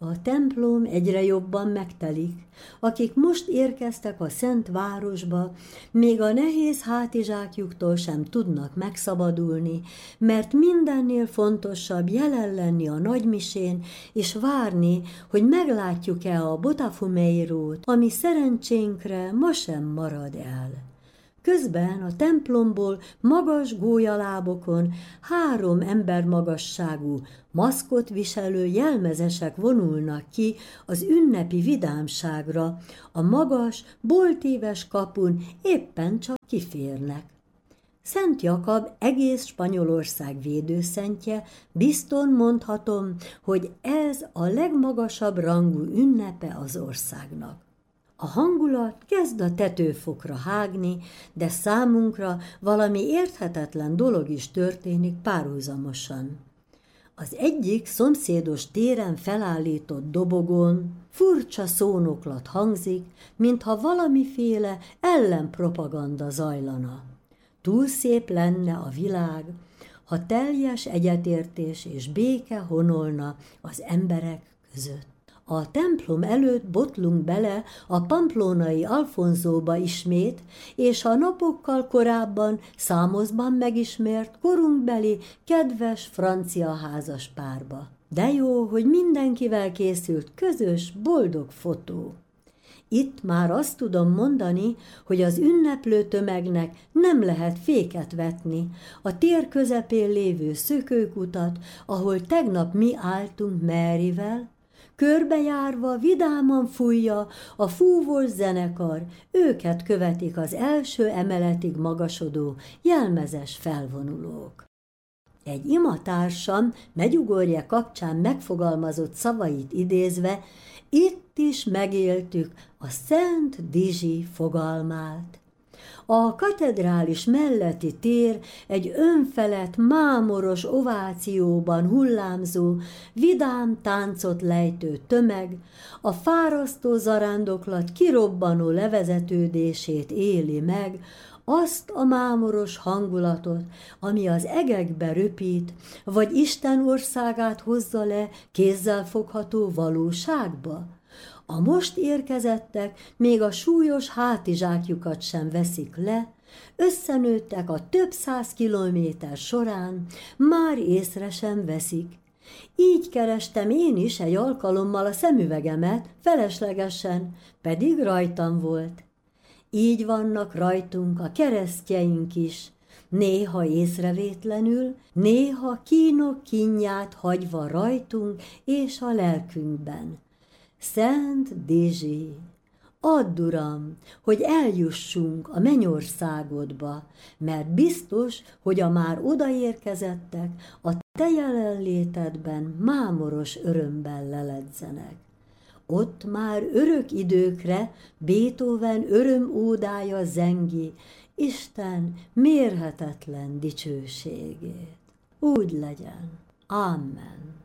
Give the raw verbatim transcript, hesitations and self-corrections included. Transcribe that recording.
A templom egyre jobban megtelik. Akik most érkeztek a Szent Városba, még a nehéz hátizsákjuktól sem tudnak megszabadulni, mert mindennél fontosabb jelen lenni a nagymisén, és várni, hogy meglátjuk-e a Botafumeirót, ami szerencsénkre ma sem marad el. Közben a templomból magas gólyalábokon három embermagasságú, maszkot viselő jelmezesek vonulnak ki az ünnepi vidámságra, a magas, boltíves kapun éppen csak kiférnek. Szent Jakab egész Spanyolország védőszentje, bizton mondhatom, hogy ez a legmagasabb rangú ünnepe az országnak. A hangulat kezd a tetőfokra hágni, de számunkra valami érthetetlen dolog is történik párhuzamosan. Az egyik szomszédos téren felállított dobogón furcsa szónoklat hangzik, mintha valamiféle ellenpropaganda zajlana. Túl szép lenne a világ, ha teljes egyetértés és béke honolna az emberek között. A templom előtt botlunk bele a pamplónai Alfonzóba ismét, és a napokkal korábban Számozban megismert korunkbeli, kedves francia házas párba. De jó, hogy mindenkivel készült közös, boldog fotó. Itt már azt tudom mondani, hogy az ünneplő tömegnek nem lehet féket vetni. A tér közepén lévő szökőkutat, ahol tegnap mi álltunk Maryvel, körbejárva vidáman fújja a fúvós zenekar, őket követik az első emeletig magasodó jelmezes felvonulók. Egy imatársam Medjugorje kapcsán megfogalmazott szavait idézve, itt is megéltük a Szent Dizsi fogalmát. A katedrális melletti tér egy önfelett, mámoros ovációban hullámzó, vidám táncot lejtő tömeg, a fárasztó zarándoklat kirobbanó levezetődését éli meg, azt a mámoros hangulatot, ami az egekbe röpít, vagy Isten országát hozza le kézzelfogható valóságba. A most érkezettek még a súlyos hátizsákjukat sem veszik le, összenőttek a több száz kilométer során, már észre sem veszik. Így kerestem én is egy alkalommal a szemüvegemet, feleslegesen, pedig rajtam volt. Így vannak rajtunk a keresztjeink is, néha észrevétlenül, néha kínok kínját hagyva rajtunk és a lelkünkben. Szent Dizsi, add, Uram, hogy eljussunk a mennyországodba, mert biztos, hogy a már odaérkezettek a te jelenlétedben mámoros örömben leledzenek. Ott már örök időkre Beethoven örömódája zengi Isten mérhetetlen dicsőségét. Úgy legyen. Amen.